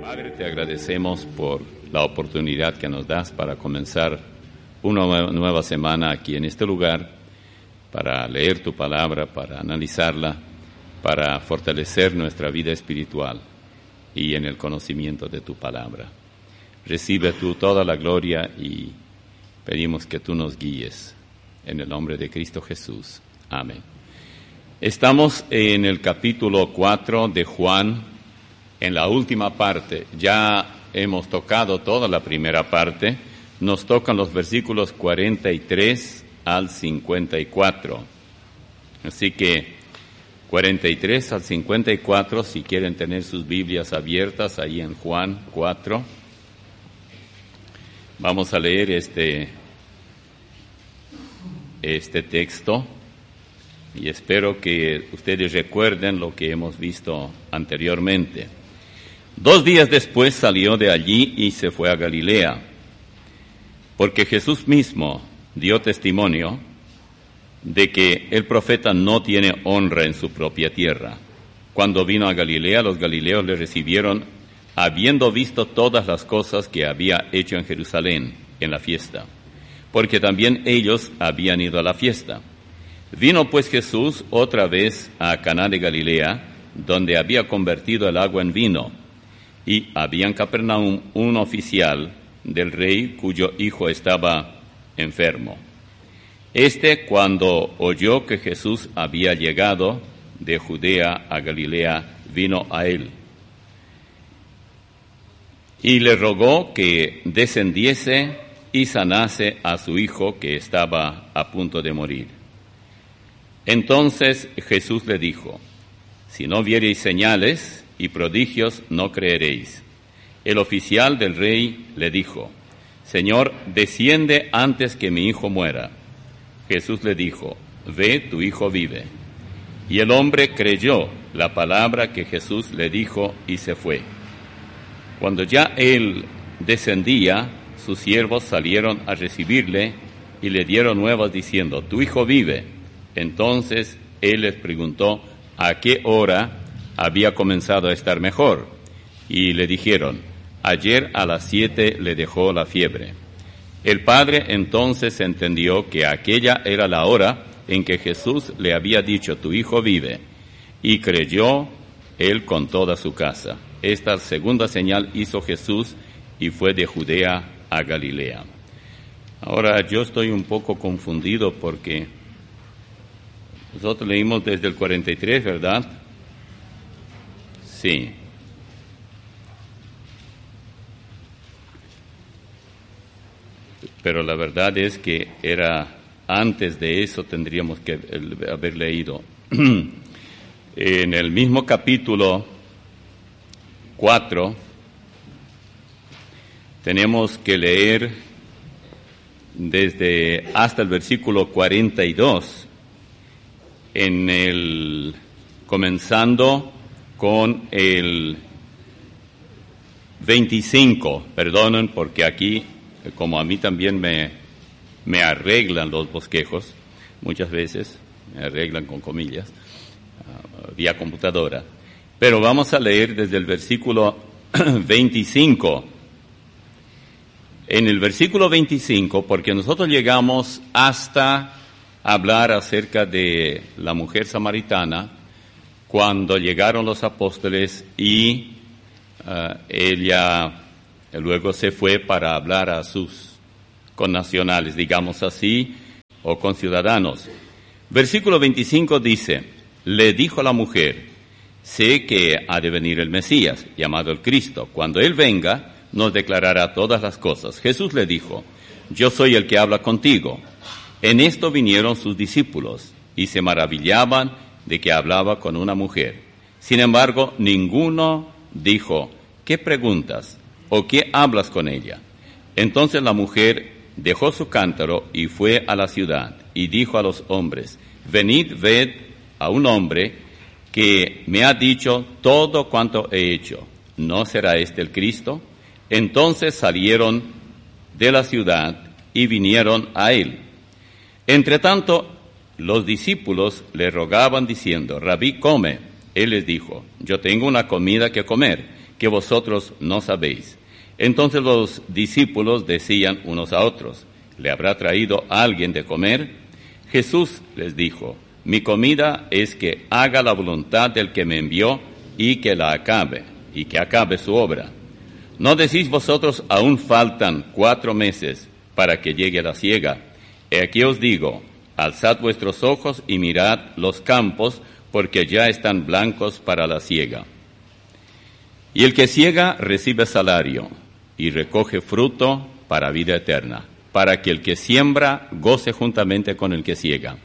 Padre, te agradecemos por la oportunidad que nos das para comenzar una nueva semana aquí en este lugar, para leer tu palabra, para analizarla, para fortalecer nuestra vida espiritual y en el conocimiento de tu palabra. Recibe tú toda la gloria y pedimos que tú nos guíes en el nombre de Cristo Jesús. Amén. Estamos en el capítulo 4 de Juan. En la última parte, ya hemos tocado toda la primera parte, nos tocan los versículos 43 al 54. Así que 43 al 54, si quieren tener sus Biblias abiertas ahí en Juan 4, vamos a leer este texto y espero que ustedes recuerden lo que hemos visto anteriormente. 2 días después salió de allí y se fue a Galilea, porque Jesús mismo dio testimonio de que el profeta no tiene honra en su propia tierra. Cuando vino a Galilea, los galileos le recibieron, habiendo visto todas las cosas que había hecho en Jerusalén en la fiesta, porque también ellos habían ido a la fiesta. Vino pues Jesús otra vez a Caná de Galilea, donde había convertido el agua en vino. Y había en Capernaum un oficial del rey cuyo hijo estaba enfermo. Cuando oyó que Jesús había llegado de Judea a Galilea, vino a él. Y le rogó que descendiese y sanase a su hijo que estaba a punto de morir. Entonces Jesús le dijo: si no viereis señales y prodigios, no creeréis. El oficial del rey le dijo: Señor, desciende antes que mi hijo muera. Jesús le dijo: ve, tu hijo vive. Y el hombre creyó la palabra que Jesús le dijo y se fue. Cuando ya él descendía, sus siervos salieron a recibirle y le dieron nuevas diciendo: tu hijo vive. Entonces él les preguntó a qué hora había comenzado a estar mejor, y le dijeron: ayer a las 7 le dejó la fiebre. El padre entonces entendió que aquella era la hora en que Jesús le había dicho: tu hijo vive, y creyó él con toda su casa. Esta segunda señal hizo Jesús y fue de Judea a Galilea. Ahora yo estoy un poco confundido porque nosotros leímos desde el 43, ¿verdad? Sí. Pero la verdad es que era antes de eso, tendríamos que haber leído. En el mismo capítulo 4 tenemos que leer desde hasta el versículo 42, comenzando con el 25, perdonen porque aquí, como a mí también me arreglan los bosquejos, muchas veces me arreglan con comillas, vía computadora, pero vamos a leer desde el versículo 25. En el versículo 25, porque nosotros llegamos hasta hablar acerca de la mujer samaritana, cuando llegaron los apóstoles y ella luego se fue para hablar a sus connacionales, digamos así, o conciudadanos. Versículo 25 dice: le dijo la mujer: sé que ha de venir el Mesías, llamado el Cristo. Cuando Él venga, nos declarará todas las cosas. Jesús le dijo: yo soy el que habla contigo. En esto vinieron sus discípulos y se maravillaban de que hablaba con una mujer. Sin embargo, ninguno dijo: ¿qué preguntas? ¿O qué hablas con ella? Entonces la mujer dejó su cántaro y fue a la ciudad y dijo a los hombres: venid, ved a un hombre que me ha dicho todo cuanto he hecho. ¿No será este el Cristo? Entonces salieron de la ciudad y vinieron a él. Entretanto, los discípulos le rogaban diciendo: Rabí, come. Él les dijo: yo tengo una comida que comer que vosotros no sabéis. Entonces los discípulos decían unos a otros, ¿le habrá traído alguien de comer? Jesús les dijo, mi comida es que haga la voluntad del que me envió y que acabe su obra. ¿No decís vosotros, aún faltan 4 meses para que llegue la siega? He aquí os digo, alzad vuestros ojos y mirad los campos, porque ya están blancos para la siega. Y el que siega recibe salario y recoge fruto para vida eterna, para que el que siembra goce juntamente con el que siega.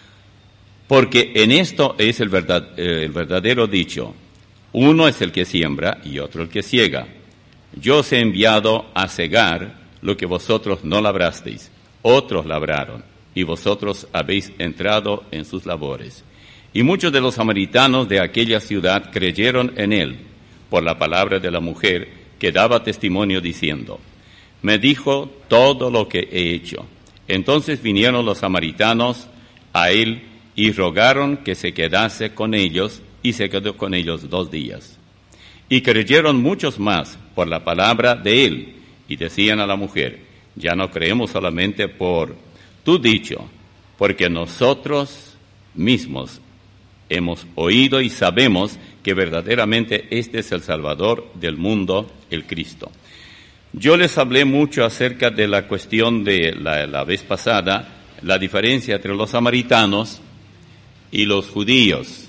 Porque en esto es el verdadero dicho, uno es el que siembra y otro el que siega. Yo os he enviado a segar lo que vosotros no labrasteis, otros labraron, y vosotros habéis entrado en sus labores. Y muchos de los samaritanos de aquella ciudad creyeron en él, por la palabra de la mujer que daba testimonio diciendo, me dijo todo lo que he hecho. Entonces vinieron los samaritanos a él y rogaron que se quedase con ellos, y se quedó con ellos 2 días. Y creyeron muchos más por la palabra de él, y decían a la mujer, ya no creemos solamente por tu dicho, porque nosotros mismos hemos oído y sabemos que verdaderamente este es el Salvador del mundo, el Cristo. Yo les hablé mucho acerca de la cuestión de la vez pasada, la diferencia entre los samaritanos y los judíos.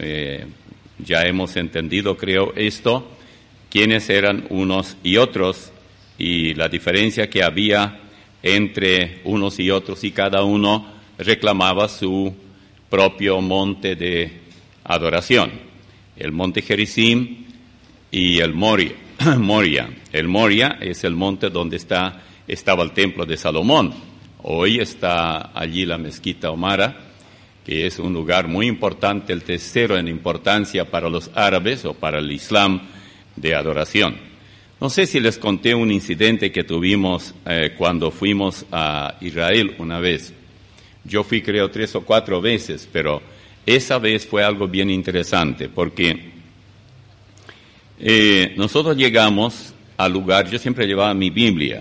Ya hemos entendido, creo, esto, quiénes eran unos y otros, y la diferencia que había entre unos y otros, y cada uno reclamaba su propio monte de adoración. El monte Gerizim y el Moria. El Moria es el monte donde estaba el templo de Salomón. Hoy está allí la mezquita Omara, que es un lugar muy importante, el tercero en importancia para los árabes o para el Islam de adoración. No sé si les conté un incidente que tuvimos cuando fuimos a Israel una vez. Yo fui creo 3 o 4 veces, pero esa vez fue algo bien interesante porque nosotros llegamos al lugar, yo siempre llevaba mi Biblia,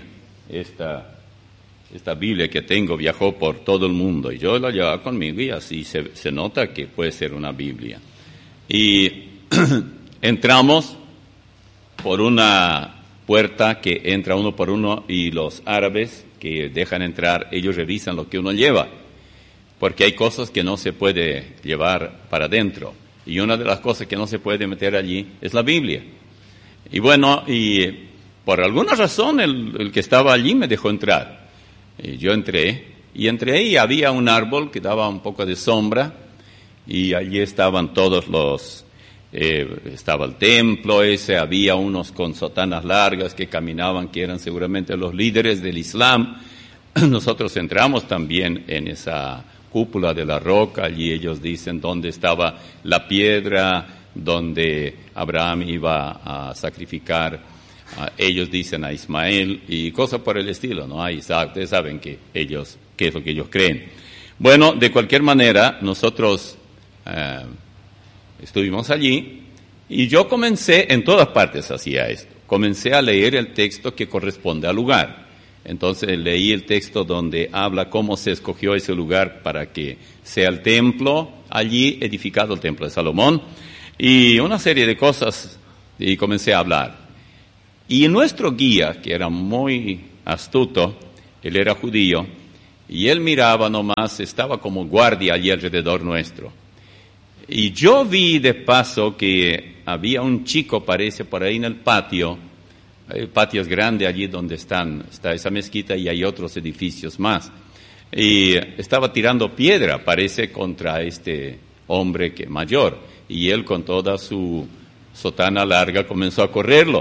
esta Biblia que tengo viajó por todo el mundo y yo la llevaba conmigo y así se nota que puede ser una Biblia. Y entramos por una puerta que entra uno por uno y los árabes que dejan entrar, ellos revisan lo que uno lleva, porque hay cosas que no se puede llevar para adentro. Y una de las cosas que no se puede meter allí es la Biblia. Y bueno, y por alguna razón el que estaba allí me dejó entrar. Y yo entré y había un árbol que daba un poco de sombra y allí estaban todos estaba el templo ese, había unos con sotanas largas que caminaban, que eran seguramente los líderes del Islam. Nosotros entramos también en esa cúpula de la roca, allí ellos dicen dónde estaba la piedra donde Abraham iba a sacrificar. Ellos dicen a Ismael y cosas por el estilo, ¿no? A Isaac, ustedes saben qué es lo que ellos creen. Bueno, de cualquier manera, nosotros estuvimos allí y yo comencé, en todas partes hacía esto, comencé a leer el texto que corresponde al lugar. Entonces leí el texto donde habla cómo se escogió ese lugar para que sea el templo, allí edificado el templo de Salomón, y una serie de cosas, y comencé a hablar. Y nuestro guía, que era muy astuto, él era judío, y él miraba nomás, estaba como guardia allí alrededor nuestro. Y yo vi de paso que había un chico, parece, por ahí en el patio. El patio es grande allí donde está esa mezquita y hay otros edificios más. Y estaba tirando piedra, parece, contra este hombre mayor. Y él con toda su sotana larga comenzó a correrlo.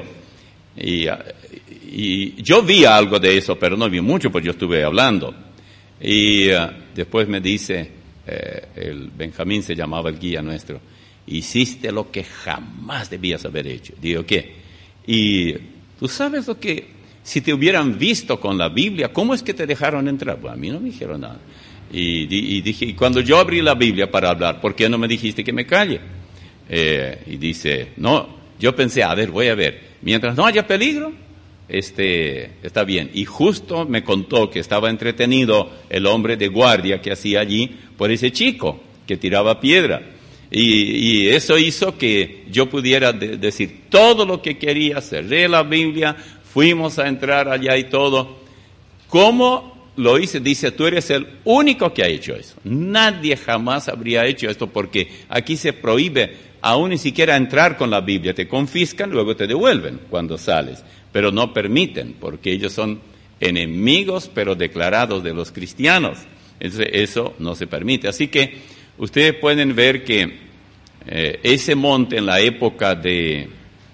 Y yo vi algo de eso, pero no vi mucho, pues yo estuve hablando. Y después me dice, el Benjamín se llamaba el guía nuestro, hiciste lo que jamás debías haber hecho. Digo, ¿qué? Y tú sabes lo que, si te hubieran visto con la Biblia, ¿cómo es que te dejaron entrar? Pues a mí no me dijeron nada. Y dije, y cuando yo abrí la Biblia para hablar, ¿por qué no me dijiste que me calle? Y dice, no, yo pensé, a ver, voy a ver, mientras no haya peligro, está bien. Y justo me contó que estaba entretenido el hombre de guardia que hacía allí por ese chico que tiraba piedra. Y eso hizo que yo pudiera decir todo lo que quería, cerré la Biblia, fuimos a entrar allá y todo. ¿Cómo lo hice? Dice, tú eres el único que ha hecho eso. Nadie jamás habría hecho esto porque aquí se prohíbe aún ni siquiera entrar con la Biblia. Te confiscan, luego te devuelven cuando sales. Pero no permiten porque ellos son enemigos pero declarados de los cristianos. Entonces eso no se permite. Así que ustedes pueden ver que ese monte en la época del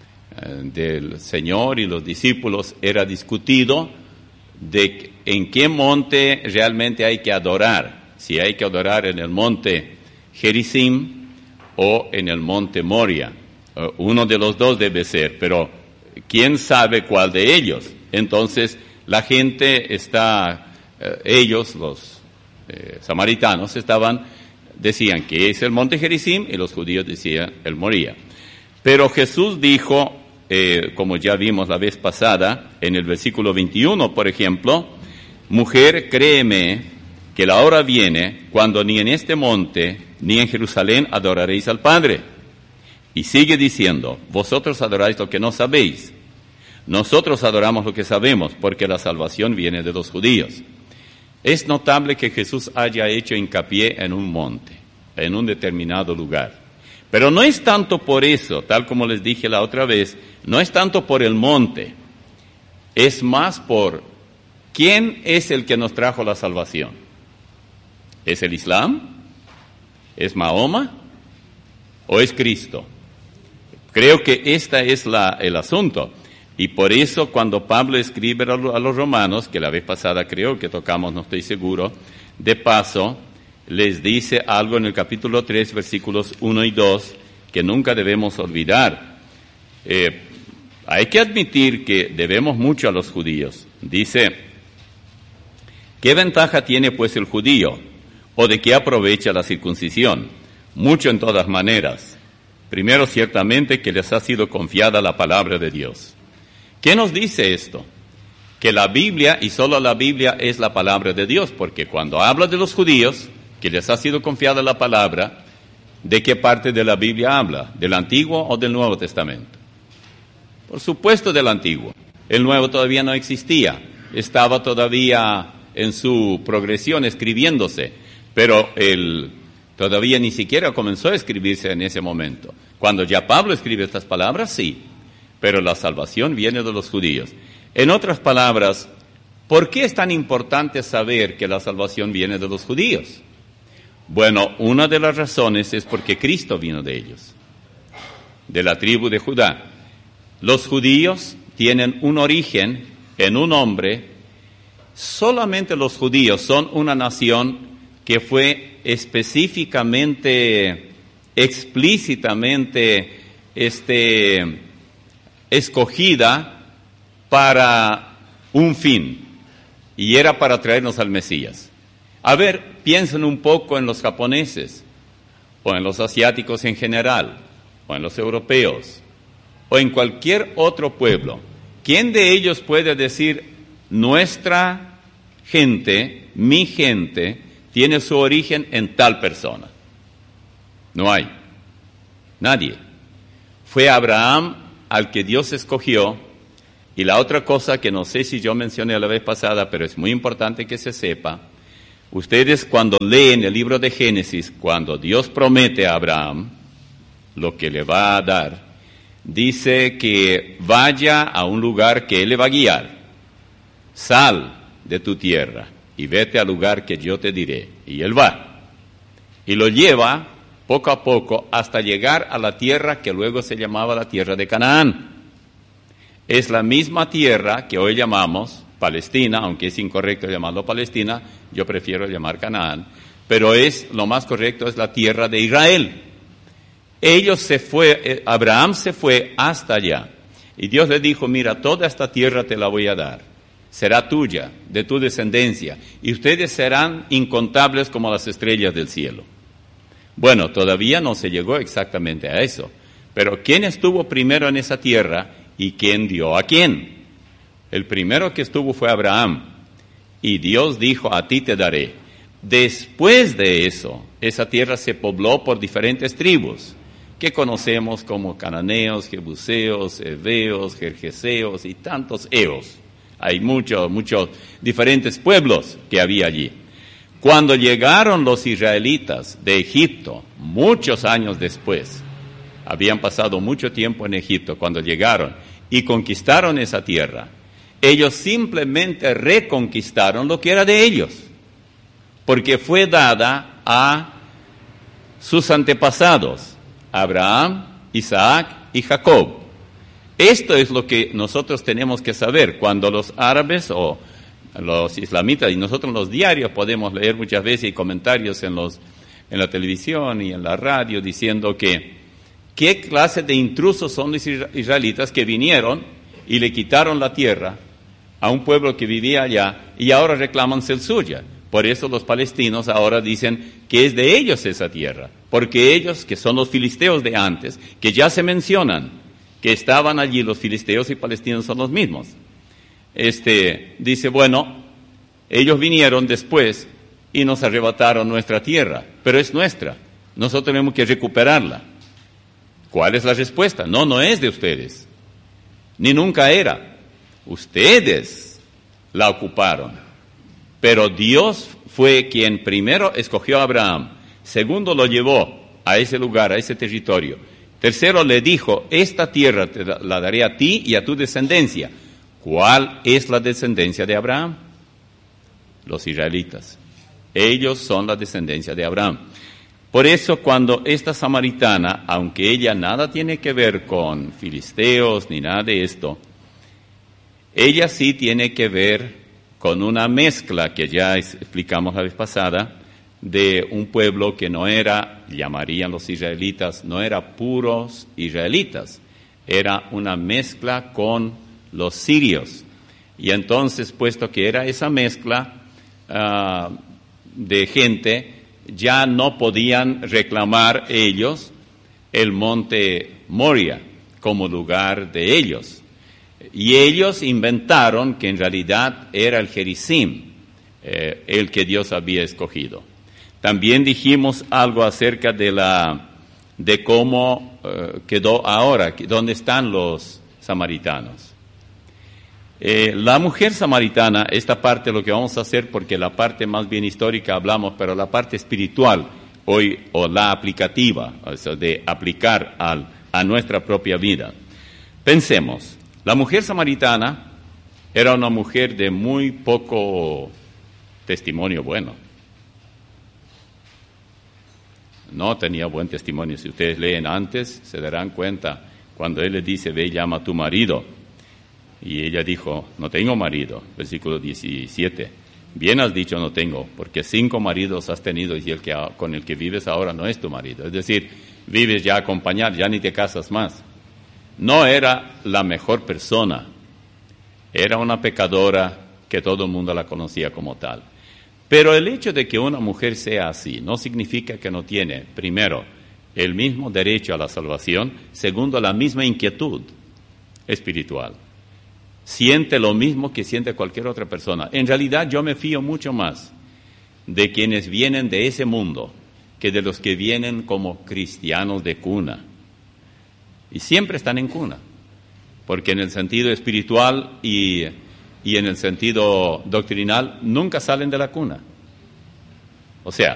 Señor y los discípulos era discutido de en qué monte realmente hay que adorar, si hay que adorar en el monte Gerizim o en el monte Moria. Uno de los dos debe ser, pero ¿quién sabe cuál de ellos? Entonces la gente ellos, los samaritanos, decían que es el monte Gerizim y los judíos decían el Moría. Pero Jesús dijo, como ya vimos la vez pasada, en el versículo 21, por ejemplo, mujer, créeme que la hora viene cuando ni en este monte ni en Jerusalén adoraréis al Padre. Y sigue diciendo, vosotros adoráis lo que no sabéis. Nosotros adoramos lo que sabemos, porque la salvación viene de los judíos. Es notable que Jesús haya hecho hincapié en un monte, en un determinado lugar. Pero no es tanto por eso, tal como les dije la otra vez, no es tanto por el monte, es más por quién es el que nos trajo la salvación. ¿Es el Islam? ¿Es Mahoma? ¿O es Cristo? Creo que este es el asunto. Y por eso cuando Pablo escribe a los romanos, que la vez pasada creo que tocamos, no estoy seguro, de paso, les dice algo en el capítulo 3, versículos 1 y 2, que nunca debemos olvidar. Hay que admitir que debemos mucho a los judíos. Dice, ¿qué ventaja tiene pues el judío? ¿O de qué aprovecha la circuncisión? Mucho en todas maneras. Primero, ciertamente, que les ha sido confiada la palabra de Dios. ¿Qué nos dice esto? Que la Biblia, y solo la Biblia, es la palabra de Dios, porque cuando habla de los judíos, que les ha sido confiada la palabra, ¿de qué parte de la Biblia habla? ¿Del Antiguo o del Nuevo Testamento? Por supuesto del Antiguo. El Nuevo todavía no existía, estaba todavía en su progresión escribiéndose, pero todavía ni siquiera comenzó a escribirse en ese momento. Cuando ya Pablo escribe estas palabras, sí. Pero la salvación viene de los judíos. En otras palabras, ¿por qué es tan importante saber que la salvación viene de los judíos? Bueno, una de las razones es porque Cristo vino de ellos, de la tribu de Judá. Los judíos tienen un origen en un hombre. Solamente los judíos son una nación que fue específicamente, explícitamente, escogida para un fin, y era para traernos al Mesías. A ver, piensen un poco en los japoneses, o en los asiáticos en general, o en los europeos, o en cualquier otro pueblo. ¿Quién de ellos puede decir, nuestra gente, mi gente, tiene su origen en tal persona? No hay. Nadie. Fue Abraham al que Dios escogió. Y la otra cosa que no sé si yo mencioné la vez pasada, pero es muy importante que se sepa, ustedes cuando leen el libro de Génesis, cuando Dios promete a Abraham lo que le va a dar, dice que vaya a un lugar que Él le va a guiar. Sal de tu tierra y vete al lugar que yo te diré. Y Él va. Y lo lleva poco a poco hasta llegar a la tierra que luego se llamaba la tierra de Canaán. Es la misma tierra que hoy llamamos Palestina, aunque es incorrecto llamarlo Palestina, yo prefiero llamar Canaán, pero lo más correcto es la tierra de Israel. Abraham se fue hasta allá, y Dios le dijo, mira, toda esta tierra te la voy a dar, será tuya, de tu descendencia, y ustedes serán incontables como las estrellas del cielo. Bueno, todavía no se llegó exactamente a eso, Pero ¿quién estuvo primero en esa tierra y quién dio a quién? El primero que estuvo fue Abraham. Y Dios dijo, a ti te daré. Después de eso, esa tierra se pobló por diferentes tribus, que conocemos como cananeos, jebuseos, heveos, gergeseos y tantos eos. Hay muchos diferentes pueblos que había allí. Cuando llegaron los israelitas de Egipto, muchos años después, habían pasado mucho tiempo en Egipto, cuando llegaron y conquistaron esa tierra, ellos simplemente reconquistaron lo que era de ellos, porque fue dada a sus antepasados, Abraham, Isaac y Jacob. Esto es lo que nosotros tenemos que saber cuando los árabes o los islamitas, y nosotros en los diarios podemos leer muchas veces y comentarios en la televisión y en la radio diciendo que qué clase de intrusos son los israelitas que vinieron y le quitaron la tierra a un pueblo que vivía allá y ahora reclaman ser suya. Por eso los palestinos ahora dicen que es de ellos esa tierra, porque ellos, que son los filisteos de antes, que ya se mencionan, que estaban allí, los filisteos y palestinos son los mismos. Dice, bueno, ellos vinieron después y nos arrebataron nuestra tierra, pero es nuestra, nosotros tenemos que recuperarla. ¿Cuál es la respuesta? No es de ustedes, ni nunca era. Ustedes la ocuparon, pero Dios fue quien primero escogió a Abraham, segundo lo llevó a ese lugar, a ese territorio, tercero le dijo, esta tierra te la daré a ti y a tu descendencia. ¿Cuál es la descendencia de Abraham? Los israelitas. Ellos son la descendencia de Abraham. Por eso cuando esta samaritana, aunque ella nada tiene que ver con filisteos ni nada de esto, ella sí tiene que ver con una mezcla que ya explicamos la vez pasada, de un pueblo que no era, llamarían los israelitas, no era puros israelitas, era una mezcla con los sirios. Y entonces, puesto que era esa mezcla de gente, ya no podían reclamar ellos el monte Moria como lugar de ellos. Y ellos inventaron que en realidad era el Gerizim, el que Dios había escogido. También dijimos algo acerca de cómo quedó ahora, dónde están los samaritanos. La mujer samaritana, esta parte lo que vamos a hacer, porque la parte más bien histórica hablamos, pero la parte espiritual hoy, o la aplicativa, o sea, de aplicar a nuestra propia vida. Pensemos, la mujer samaritana era una mujer de muy poco testimonio bueno. No tenía buen testimonio. Si ustedes leen antes, se darán cuenta, cuando él le dice, ve y llama a tu marido. Y ella dijo, no tengo marido, versículo 17. Bien has dicho, no tengo, porque 5 maridos has tenido y el que con el que vives ahora no es tu marido. Es decir, vives ya acompañado, ya ni te casas más. No era la mejor persona, era una pecadora que todo el mundo la conocía como tal. Pero el hecho de que una mujer sea así no significa que no tiene, primero, el mismo derecho a la salvación, segundo, la misma inquietud espiritual. Siente lo mismo que siente cualquier otra persona. En realidad yo me fío mucho más de quienes vienen de ese mundo que de los que vienen como cristianos de cuna. Y siempre están en cuna, porque en el sentido espiritual y en el sentido doctrinal nunca salen de la cuna. O sea,